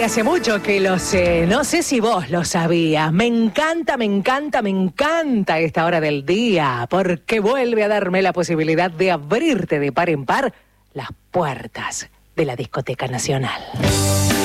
Y hace mucho que lo sé, no sé si vos lo sabías. Me encanta esta hora del día, porque vuelve a darme la posibilidad de abrirte de par en par las puertas de la Discoteca Nacional.